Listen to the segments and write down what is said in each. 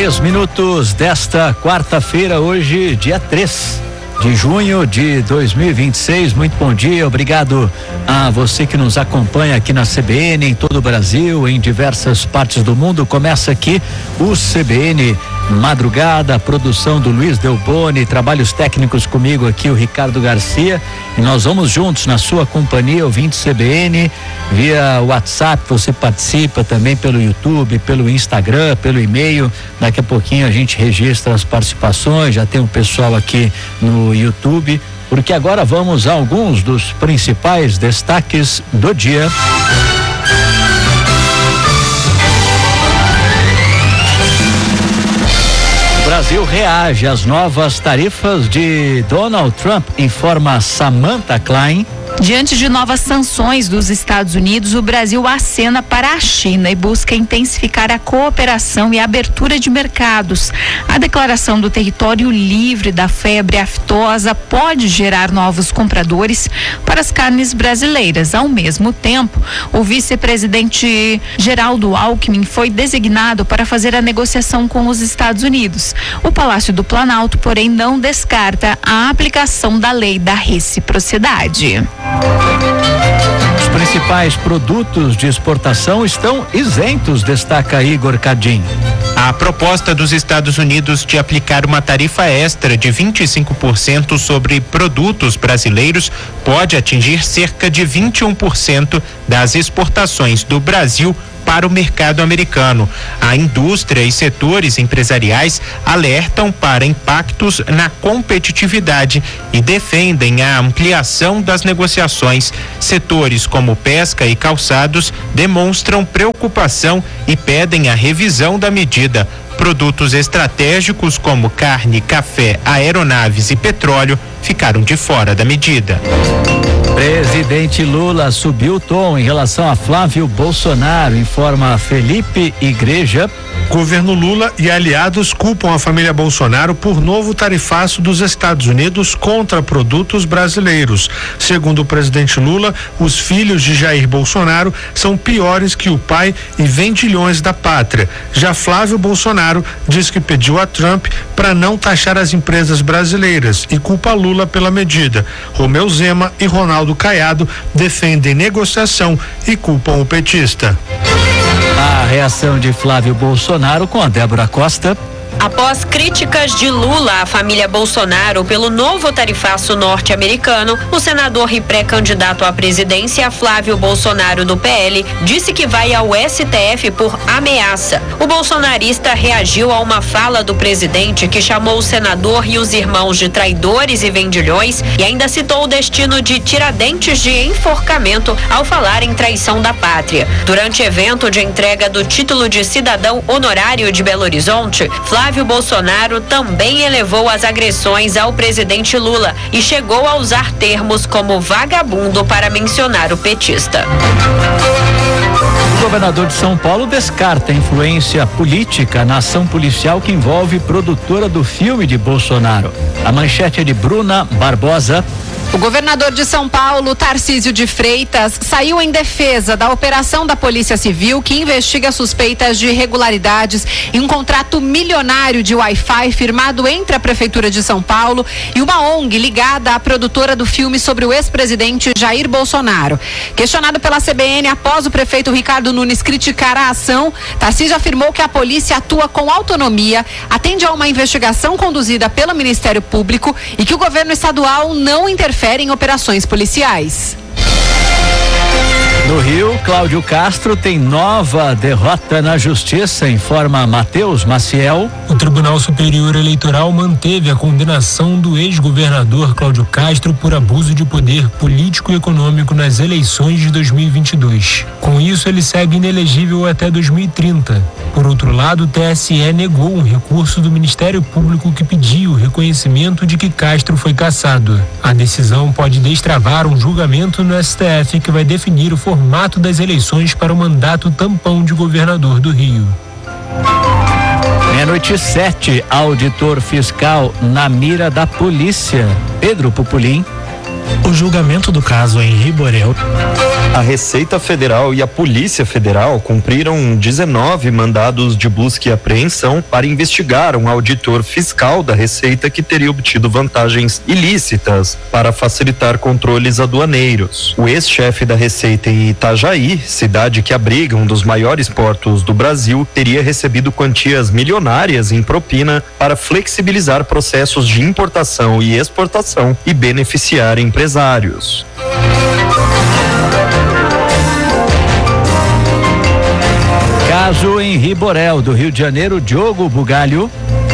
3 desta quarta-feira, hoje, dia 3 de junho de 2026. Muito bom dia, obrigado a você que nos acompanha aqui na CBN, em todo o Brasil, em diversas partes do mundo. Começa aqui o CBN Madrugada, produção do Luiz Delboni, trabalhos técnicos comigo aqui, o Ricardo Garcia, e nós vamos juntos na sua companhia, ouvinte CBN, via WhatsApp. Você participa também pelo YouTube, pelo Instagram, pelo e-mail. Daqui a pouquinho a gente registra as participações, já tem um pessoal aqui no YouTube, porque agora vamos a alguns dos principais destaques do dia. O Brasil reage às novas tarifas de Donald Trump, informa Samantha Klein. Diante de novas sanções dos Estados Unidos, o Brasil acena para a China e busca intensificar a cooperação e a abertura de mercados. A declaração do território livre da febre aftosa pode gerar novos compradores para as carnes brasileiras. Ao mesmo tempo, o vice-presidente Geraldo Alckmin foi designado para fazer a negociação com os Estados Unidos. O Palácio do Planalto, porém, não descarta a aplicação da lei da reciprocidade. Os principais produtos de exportação estão isentos, destaca Igor Cardim. A proposta dos Estados Unidos de aplicar uma tarifa extra de 25% sobre produtos brasileiros pode atingir cerca de 21% das exportações do Brasil para o mercado americano. A indústria e setores empresariais alertam para impactos na competitividade e defendem a ampliação das negociações. Setores como pesca e calçados demonstram preocupação e pedem a revisão da medida. Produtos estratégicos como carne, café, aeronaves e petróleo ficaram de fora da medida. Presidente Lula subiu o tom em relação a Flávio Bolsonaro, informa Felipe Igreja. Governo Lula e aliados culpam a família Bolsonaro por novo tarifaço dos Estados Unidos contra produtos brasileiros. Segundo o presidente Lula, os filhos de Jair Bolsonaro são piores que o pai e vendilhões da pátria. Já Flávio Bolsonaro diz que pediu a Trump para não taxar as empresas brasileiras e culpa Lula pela medida. Romeu Zema e Ronaldo Caiado defendem negociação e culpam o petista. A reação de Flávio Bolsonaro com a Débora Costa. Após críticas de Lula à família Bolsonaro pelo novo tarifaço norte-americano, o senador e pré-candidato à presidência Flávio Bolsonaro do PL disse que vai ao STF por ameaça. O bolsonarista reagiu a uma fala do presidente que chamou o senador e os irmãos de traidores e vendilhões e ainda citou o destino de Tiradentes de enforcamento ao falar em traição da pátria. Durante evento de entrega do título de cidadão honorário de Belo Horizonte, Flávio Bolsonaro também elevou as agressões ao presidente Lula e chegou a usar termos como vagabundo para mencionar o petista. O governador de São Paulo descarta a influência política na ação policial que envolve produtora do filme de Bolsonaro. A manchete é de Bruna Barbosa. O governador de São Paulo, Tarcísio de Freitas, saiu em defesa da operação da Polícia Civil que investiga suspeitas de irregularidades em um contrato milionário de Wi-Fi firmado entre a Prefeitura de São Paulo e uma ONG ligada à produtora do filme sobre o ex-presidente Jair Bolsonaro. Questionado pela CBN após o prefeito Ricardo Nunes criticar a ação, Tarcísio afirmou que a polícia atua com autonomia, atende a uma investigação conduzida pelo Ministério Público e que o governo estadual não interfere em operações policiais. No Rio, Cláudio Castro tem nova derrota na justiça, informa Matheus Maciel. O Tribunal Superior Eleitoral manteve a condenação do ex-governador Cláudio Castro por abuso de poder político e econômico nas eleições de 2022. Com isso, ele segue inelegível até 2030. Por outro lado, o TSE negou um recurso do Ministério Público que pediu o reconhecimento de que Castro foi cassado. A decisão pode destravar um julgamento no STF que vai definir o formato das eleições para o mandato tampão de governador do Rio. 12:07, auditor fiscal na mira da polícia. Pedro Pupulim. O julgamento do caso Henri Borel. A Receita Federal e a Polícia Federal cumpriram 19 mandados de busca e apreensão para investigar um auditor fiscal da Receita que teria obtido vantagens ilícitas para facilitar controles aduaneiros. O ex-chefe da Receita em Itajaí, cidade que abriga um dos maiores portos do Brasil, teria recebido quantias milionárias em propina para flexibilizar processos de importação e exportação e beneficiar empresários. Caso Henri Borel, do Rio de Janeiro, Diogo Bugalho.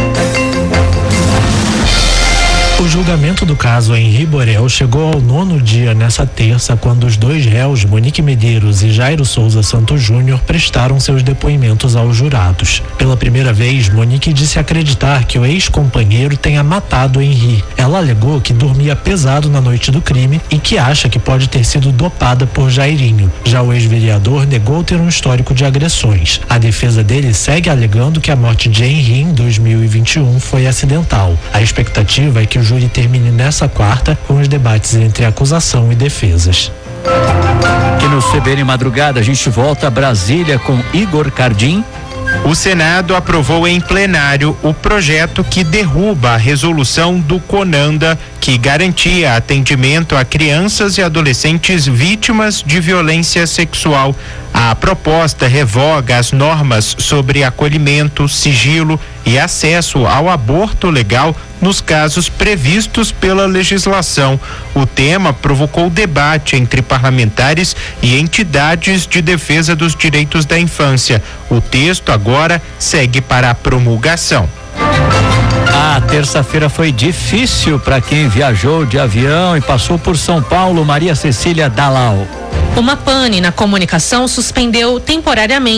O julgamento do caso Henri Borel chegou ao 9º dia nessa terça, quando os dois réus, Monique Medeiros e Jairo Souza Santos Júnior, prestaram seus depoimentos aos jurados. Pela primeira vez, Monique disse acreditar que o ex-companheiro tenha matado Henri. Ela alegou que dormia pesado na noite do crime e que acha que pode ter sido dopada por Jairinho. Já o ex-vereador negou ter um histórico de agressões. A defesa dele segue alegando que a morte de Henri em 2021 foi acidental. A expectativa é que o júri termine nessa quarta com os debates entre acusação e defesas. Aqui no CBN Madrugada a gente volta a Brasília com Igor Cardim. O Senado aprovou em plenário o projeto que derruba a resolução do CONANDA, que garantia atendimento a crianças e adolescentes vítimas de violência sexual. A proposta revoga as normas sobre acolhimento, sigilo e acesso ao aborto legal nos casos previstos pela legislação. O tema provocou debate entre parlamentares e entidades de defesa dos direitos da infância. O texto agora segue para a promulgação. A terça-feira foi difícil para quem viajou de avião e passou por São Paulo. Maria Cecília Dalal. Uma pane na comunicação suspendeu temporariamente